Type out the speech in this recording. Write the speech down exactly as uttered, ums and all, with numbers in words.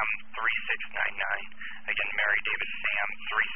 Sam three six nine nine. Again, Mary David Sam three